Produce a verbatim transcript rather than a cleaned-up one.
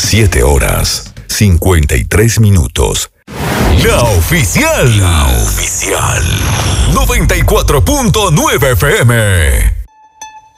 siete horas, cincuenta y tres minutos. La oficial. La oficial. noventa y cuatro punto nueve F M.